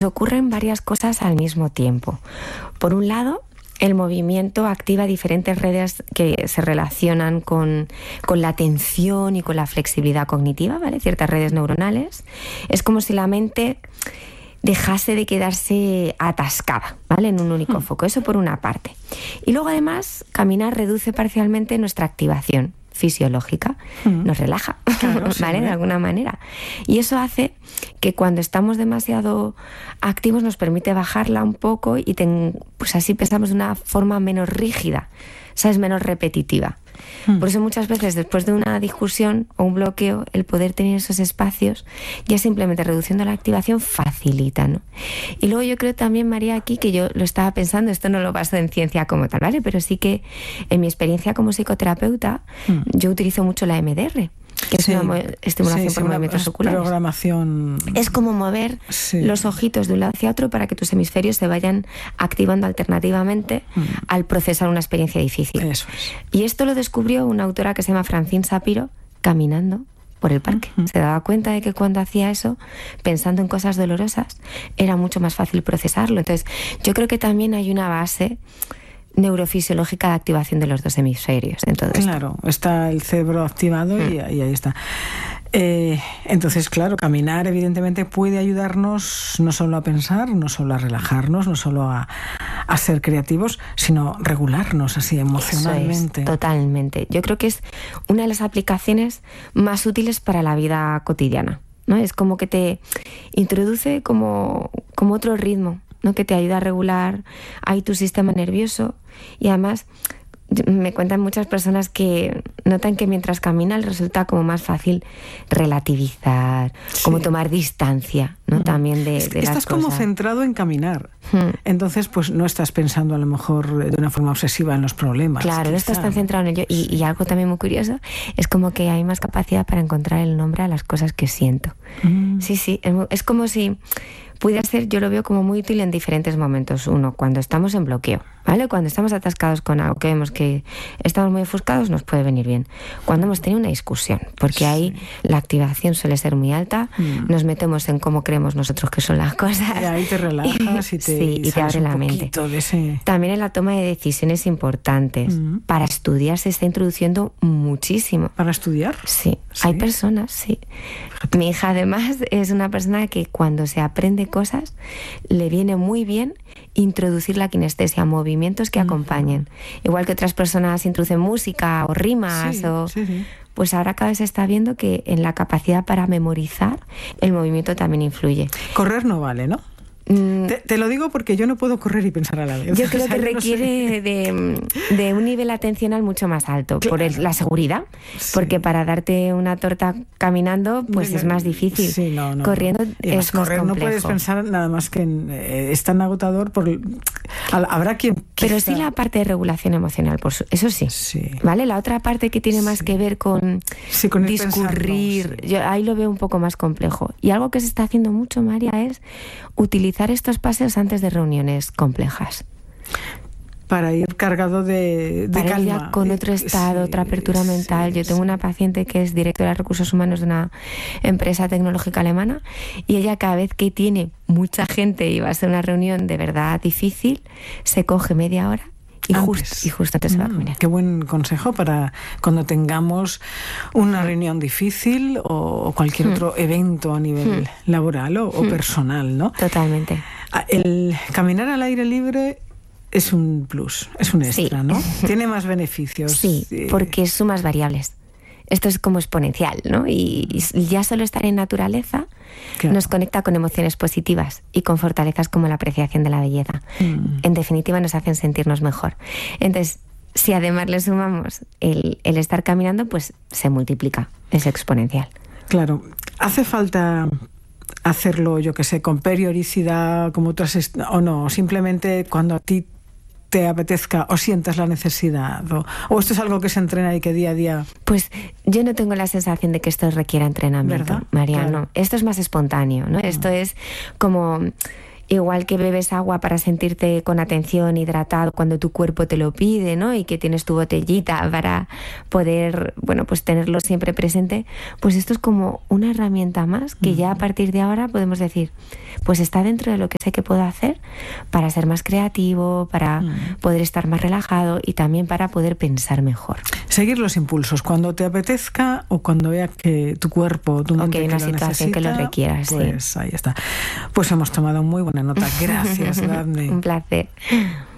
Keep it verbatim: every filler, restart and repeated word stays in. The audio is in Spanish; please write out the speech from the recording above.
ocurren varias cosas al mismo tiempo. Por un lado, el movimiento activa diferentes redes que se relacionan con, con la atención y con la flexibilidad cognitiva, ¿vale? Ciertas redes neuronales. Es como si la mente dejase de quedarse atascada, ¿vale? En un único foco. Eso por una parte. Y luego, además, caminar reduce parcialmente nuestra activación fisiológica, mm. nos relaja, claro, sí, ¿vale? ¿eh? De alguna manera. Y eso hace que cuando estamos demasiado activos nos permite bajarla un poco y ten, pues así pensamos de una forma menos rígida, ¿sabes? Menos repetitiva. Mm. Por eso muchas veces después de una discusión o un bloqueo, el poder tener esos espacios, ya simplemente reduciendo la activación, facilita, ¿no? Y luego yo creo también, María, aquí que yo lo estaba pensando, esto no lo baso en ciencia como tal, ¿vale? Pero sí que en mi experiencia como psicoterapeuta, mm. yo utilizo mucho la M D R, que es sí, una estimulación sí, por sí, movimientos oculares. Programación. Es como mover sí. los ojitos de un lado hacia otro para que tus hemisferios se vayan activando alternativamente mm. al procesar una experiencia difícil. Eso es. Y esto lo descubrió una autora que se llama Francine Shapiro caminando por el parque. Uh-huh. Se daba cuenta de que cuando hacía eso, pensando en cosas dolorosas, era mucho más fácil procesarlo. Entonces, yo creo que también hay una base neurofisiológica de activación de los dos hemisferios en todo claro, esto. Está el cerebro activado mm. y, y ahí está. Eh, entonces, claro, caminar evidentemente puede ayudarnos no solo a pensar, no solo a relajarnos, no solo a, a ser creativos, sino regularnos así emocionalmente. Eso es, totalmente. Yo creo que es una de las aplicaciones más útiles para la vida cotidiana, ¿no? Es como que te introduce como, como otro ritmo, ¿no? Que te ayuda a regular ahí tu sistema nervioso. Y además me cuentan muchas personas que notan que mientras caminan resulta como más fácil relativizar, sí. como tomar distancia, ¿no? Mm. También de, de estás las como cosas. Centrado en caminar. Mm. Entonces pues no estás pensando a lo mejor de una forma obsesiva en los problemas. Claro, quizá. No estás tan centrado en ello. Y, y algo también muy curioso es como que hay más capacidad para encontrar el nombre a las cosas que siento. Mm. Sí, sí, es, es como si pudiera ser, yo lo veo como muy útil en diferentes momentos. Uno, cuando estamos en bloqueo, ¿vale? Cuando estamos atascados con algo que vemos que estamos muy ofuscados, nos puede venir bien. Cuando hemos tenido una discusión, porque sí. ahí la activación suele ser muy alta, mm. nos metemos en cómo creemos nosotros que son las cosas. Y ahí te relajas y te, sí, y te abre la mente. De ese... También en la toma de decisiones importantes. Mm. Para estudiar se está introduciendo muchísimo. ¿Para estudiar? Sí, sí. Hay personas, sí. Mi hija además es una persona que cuando se aprende cosas le viene muy bien introducir la kinestesia, movimientos que uh-huh. acompañen. Igual que otras personas introducen música o rimas sí, o... Sí, sí. Pues ahora cada vez se está viendo que en la capacidad para memorizar el movimiento también influye. Correr no vale, ¿no? Te, te lo digo porque yo no puedo correr y pensar a la vez. Yo creo o sea, que yo requiere no de, de un nivel atencional mucho más alto, claro. por el, la seguridad, sí. porque para darte una torta caminando pues no, es más difícil. Sí, no, no, Corriendo no. es más correr complejo. No puedes pensar nada más que en, eh, es tan agotador. Por, habrá quien... Pero quizá... sí la parte de regulación emocional, por su, eso sí, sí. ¿vale? La otra parte que tiene sí. más que ver con, sí, con discurrir, pensarlo, sí. yo ahí lo veo un poco más complejo. Y algo que se está haciendo mucho, María, es utilizar estos paseos antes de reuniones complejas. Para ir cargado de, de Para calma. Ir ya con otro estado, sí, otra apertura mental. Yo tengo sí. una paciente que es directora de recursos humanos de una empresa tecnológica alemana y ella cada vez que tiene mucha gente y va a ser una reunión de verdad difícil, se coge media hora y, just, y justo antes mm, se va a comer. Qué buen consejo para cuando tengamos una reunión difícil o cualquier mm. otro evento a nivel mm. laboral o, o mm. personal, ¿no? Totalmente. El caminar al aire libre es un plus, es un extra, sí. ¿no? Tiene más beneficios. Sí, porque sumas variables. Esto es como exponencial, ¿no? Y ya solo estar en naturaleza claro. nos conecta con emociones positivas y con fortalezas como la apreciación de la belleza. Mm. En definitiva, nos hacen sentirnos mejor. Entonces, si además le sumamos el, el estar caminando, pues se multiplica, es exponencial. Claro, hace falta hacerlo, yo que sé, con periodicidad, como otras, est- o no, simplemente cuando a ti te apetezca o sientas la necesidad, o, o esto es algo que se entrena y que día a día... Pues yo no tengo la sensación de que esto requiera entrenamiento, ¿verdad? María, Claro. no. Esto es más espontáneo, ¿no? Uh-huh. Esto es como igual que bebes agua para sentirte con atención, hidratado cuando tu cuerpo te lo pide, ¿no? Y que tienes tu botellita para poder, bueno, pues tenerlo siempre presente, pues esto es como una herramienta más que ya a partir de ahora podemos decir, pues está dentro de lo que sé que puedo hacer para ser más creativo, para mm. poder estar más relajado y también para poder pensar mejor. Seguir los impulsos cuando te apetezca o cuando vea que tu cuerpo, tu mente, o que hay una que lo situación necesita, que lo requiera. Pues sí. Ahí está. Pues hemos tomado muy buena nota. Gracias, Daphne. Un placer.